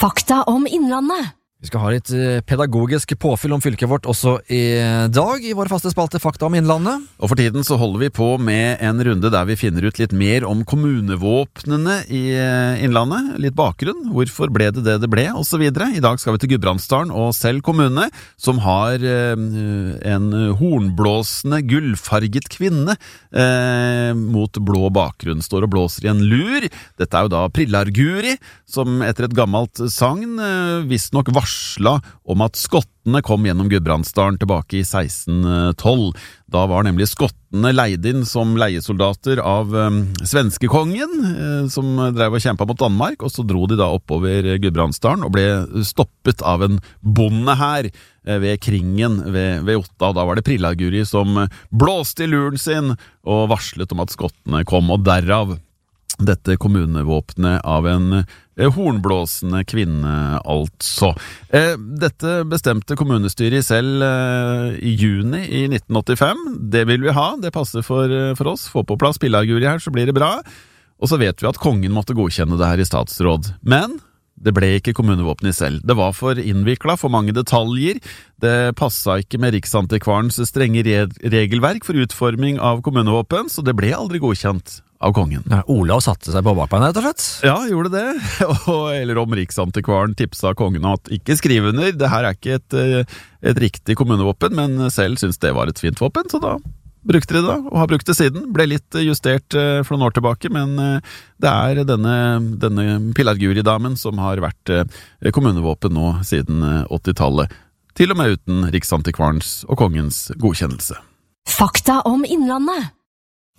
Fakta om Innlandet. Vi skal ha litt pedagogisk påfyll om fylket vårt også i dag i vår faste spalte Fakta om Innlandet. Og for tiden så holder vi på med en runde der vi finner ut litt mer om kommunevåpnene i Innlandet. Litt bakgrunn, hvorfor ble det det ble, og så videre. I dag skal vi til Gudbrandsdalen og Sel kommune, som har en hornblåsende gullfarget kvinne mot blå bakgrunn. Står og blåser i en lur. Dette er jo da Prillarguri, som etter et gammelt sagn visst nok varsla om at skottene kom gjennom Gudbrandsdalen tilbake i 1612. Da var nemlig skottene leid inn som leiesoldater av svenskekongen, som drev og kjempet mot Danmark, og så dro de da oppover Gudbrandsdalen og ble stoppet av en bonde her ved Kringen ved Otta. Da var det Prillarguri som blåste i luren sin og varslet om at skottene kom, og derav dette kommunevåpnet av en hornblåsende kvinne, altså. Dette bestemte kommunestyret i Sel i juni i 1985. Det vil vi ha, det passer for oss. Få på plass Prillarguri her, så blir det bra. Og så vet vi at kongen måtte godkjenne det her i statsråd. Men det ble ikke kommunevåpen i Sel. Det var for innviklet, for mange detaljer. Det passet ikke med Riksantikvarens strenge regelverk for utforming av kommunevåpen, så det ble aldri godkjent av kongen. Ja, Olav satte seg på bakbeina, rett og slett. Ja, gjorde det. Eller om Riksantikvaren tipsa kongen om at ikke skrive under. Det her er ikke et riktig kommunevåpen, men selv synes det var et fint våpen, så da brukte de det, og har brukt det siden. Ble litt justert for noen år tilbake, men det er denne Prillarguri-damen som har vært kommunevåpen nå siden 80-tallet, til og med uten Riksantikvarens og kongens godkjennelse. Fakta om Innlandet.